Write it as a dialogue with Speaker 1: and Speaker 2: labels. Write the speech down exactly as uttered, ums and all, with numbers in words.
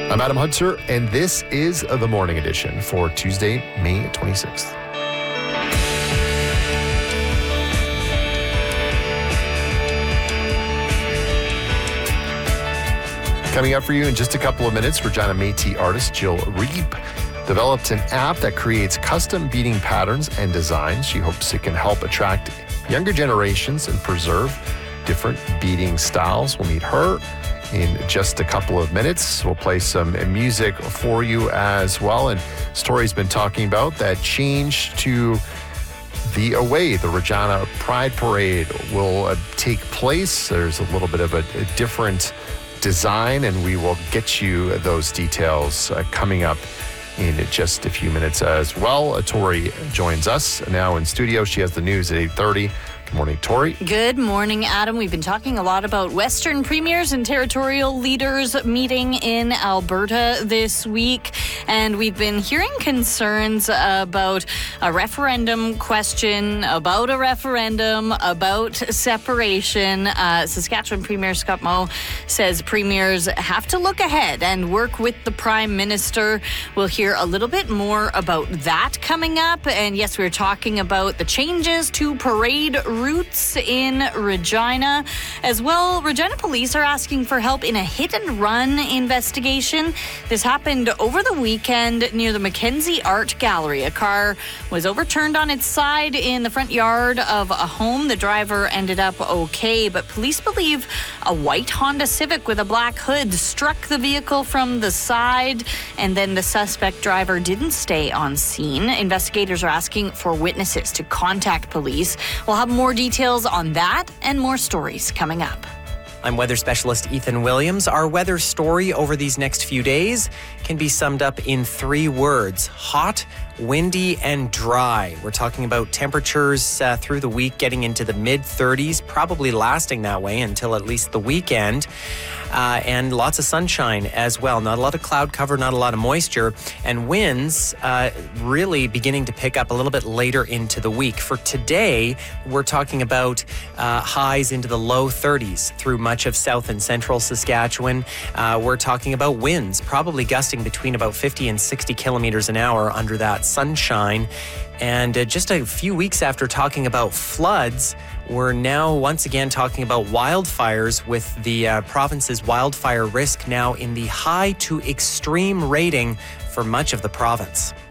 Speaker 1: I'm Adam Hunter, and this is the Morning Edition for Tuesday, May twenty-sixth. Coming up for you in just a couple of minutes, Regina Métis artist Jill Reep developed an app that creates custom beading patterns and designs. She hopes it can help attract younger generations and preserve different beading styles. We'll meet her in just a couple of minutes. We'll play some music for you as well. And Story's been talking about that change to the away. The Regina Pride Parade will uh, take place. There's a little bit of a, a different design, and we will get you those details uh, coming up in just a few minutes as well. Uh, Tori joins us now in studio. She has the news at eight thirty. Good morning, Tori.
Speaker 2: Good morning, Adam. We've been talking a lot about Western premiers and territorial leaders meeting in Alberta this week, and we've been hearing concerns about a referendum question, about a referendum, about separation. Uh, Saskatchewan Premier Scott Moe says premiers have to look ahead and work with the Prime Minister. We'll hear a little bit more about that coming up. And yes, we're talking about the changes to parade routes in Regina. As well, Regina police are asking for help in a hit-and-run investigation. This happened over the weekend near the Mackenzie Art Gallery. A car was overturned on its side in the front yard of a home. The driver ended up okay, but police believe a white Honda Civic with a black hood struck the vehicle from the side, and then the suspect driver didn't stay on scene. Investigators are asking for witnesses to contact police. We'll have more details on that and more stories coming up.
Speaker 3: I'm weather specialist Ethan Williams. Our weather story over these next few days can be summed up in three words: hot, windy, and dry. We're talking about temperatures uh, through the week getting into the mid thirties, probably lasting that way until at least the weekend. Uh, and lots of sunshine as well. Not a lot of cloud cover, not a lot of moisture, and winds uh, really beginning to pick up a little bit later into the week. For today, we're talking about uh, highs into the low thirties through much of south and central Saskatchewan. Uh, we're talking about winds probably gusting between about fifty and sixty kilometers an hour under that sunshine. And uh, just a few weeks after talking about floods, we're now once again talking about wildfires, with the uh, province's wildfire risk now in the high to extreme rating for much of the province.